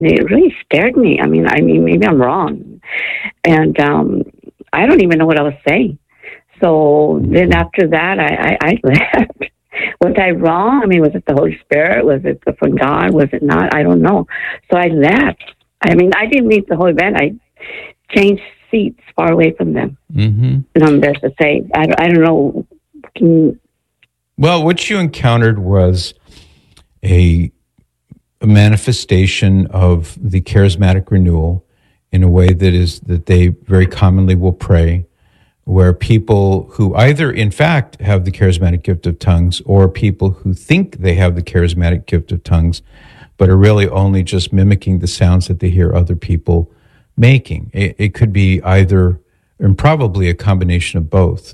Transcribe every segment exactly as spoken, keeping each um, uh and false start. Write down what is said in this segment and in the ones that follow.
It really scared me. I mean, I mean, maybe I'm wrong. And um, I don't even know what I was saying. So then after that, I, I, I left. Was I wrong? I mean, was it the Holy Spirit? Was it from God? Was it not? I don't know. So I left. I mean, I didn't leave the whole event. I changed seats far away from them. Mm-hmm. And I'm embarrassed to say, I, I don't know. Can, well, what you encountered was a, a manifestation of the charismatic renewal in a way that is that they very commonly will pray, where people who either, in fact, have the charismatic gift of tongues or people who think they have the charismatic gift of tongues, but are really only just mimicking the sounds that they hear other people making. It, it could be either, and probably a combination of both.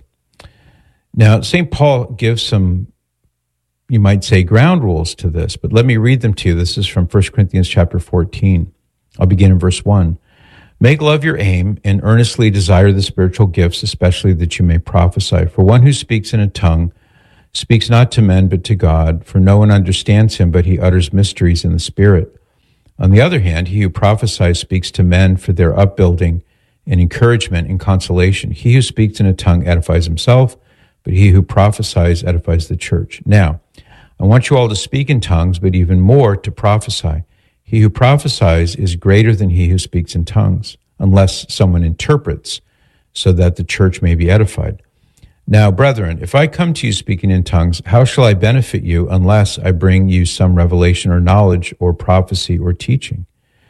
Now, Saint Paul gives some, you might say, ground rules to this, but let me read them to you. This is from First Corinthians chapter fourteen. I'll begin in verse one. Make love your aim and earnestly desire the spiritual gifts, especially that you may prophesy. For one who speaks in a tongue speaks not to men but to God, for no one understands him, but he utters mysteries in the Spirit. On the other hand, he who prophesies speaks to men for their upbuilding and encouragement and consolation. He who speaks in a tongue edifies himself, but he who prophesies edifies the church. Now, I want you all to speak in tongues, but even more to prophesy. He who prophesies is greater than he who speaks in tongues, unless someone interprets, so that the church may be edified. Now, brethren, if I come to you speaking in tongues, how shall I benefit you unless I bring you some revelation or knowledge or prophecy or teaching?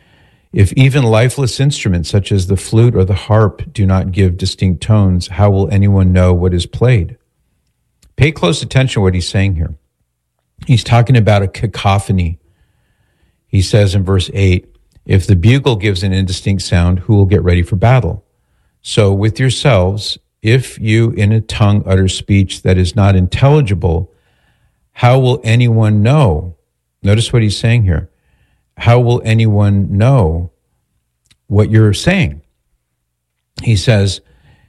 If even lifeless instruments such as the flute or the harp do not give distinct tones, how will anyone know what is played? Pay close attention to what he's saying here. He's talking about a cacophony. He says in verse eight, if the bugle gives an indistinct sound, who will get ready for battle? So with yourselves, if you in a tongue utter speech that is not intelligible, how will anyone know? Notice what he's saying here. How will anyone know what you're saying? He says,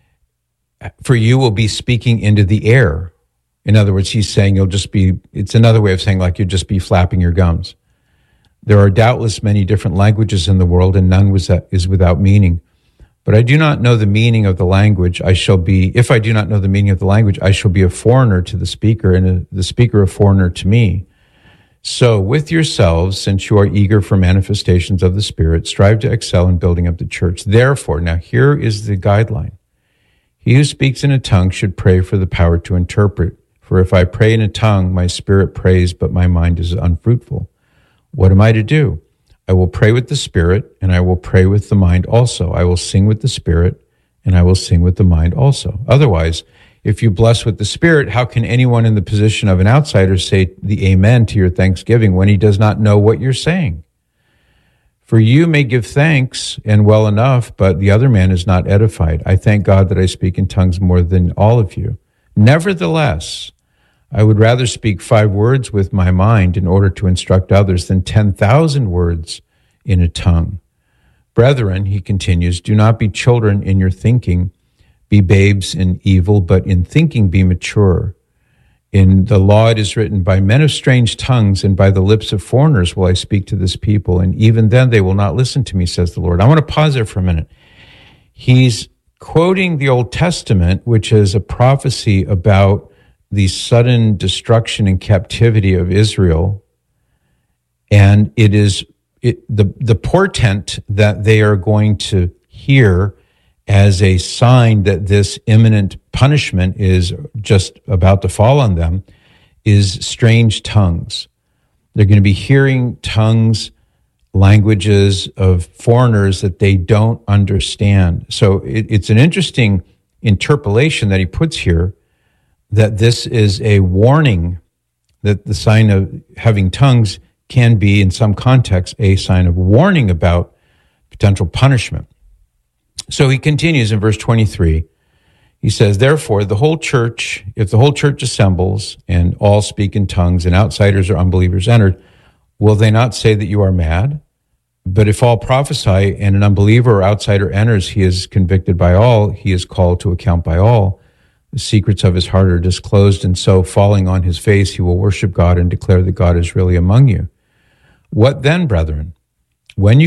for you will be speaking into the air. In other words, he's saying you'll just be, it's another way of saying like you'll just be flapping your gums. There are doubtless many different languages in the world, and none was that is without meaning. But I do not know the meaning of the language. I shall be, if I do not know the meaning of the language, I shall be a foreigner to the speaker, and a, the speaker a foreigner to me. So with yourselves, since you are eager for manifestations of the Spirit, strive to excel in building up the church. Therefore, now here is the guideline. He who speaks in a tongue should pray for the power to interpret. For if I pray in a tongue, my spirit prays, but my mind is unfruitful. What am I to do? I will pray with the Spirit, and I will pray with the mind also. I will sing with the Spirit, and I will sing with the mind also. Otherwise, if you bless with the Spirit, how can anyone in the position of an outsider say the amen to your thanksgiving when he does not know what you're saying? For you may give thanks, and well enough, but the other man is not edified. I thank God that I speak in tongues more than all of you. Nevertheless, I would rather speak five words with my mind in order to instruct others than ten thousand words in a tongue. Brethren, he continues, do not be children in your thinking, be babes in evil, but in thinking be mature. In the law it is written, by men of strange tongues and by the lips of foreigners will I speak to this people, and even then they will not listen to me, says the Lord. I want to pause there for a minute. He's quoting the Old Testament, which is a prophecy about the sudden destruction and captivity of Israel, and it is it, the the portent that they are going to hear as a sign that this imminent punishment is just about to fall on them is strange tongues. They're going to be hearing tongues, languages of foreigners that they don't understand. So it, it's an interesting interpolation that he puts here, that this is a warning, that the sign of having tongues can be, in some contexts, a sign of warning about potential punishment. So he continues in verse twenty-three. He says, therefore, the whole church, if the whole church assembles and all speak in tongues and outsiders or unbelievers entered, will they not say that you are mad? But if all prophesy and an unbeliever or outsider enters, he is convicted by all, he is called to account by all. The secrets of his heart are disclosed, and so falling on his face, he will worship God and declare that God is really among you. What then, brethren? when you